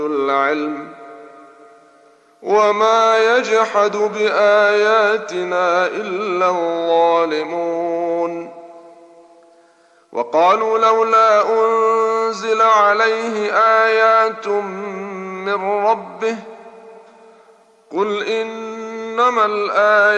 العلم وما يجحد بآياتنا إلا الظالمون. وقالوا لولا أنزل عليه آيات من ربه قل إنما الآيات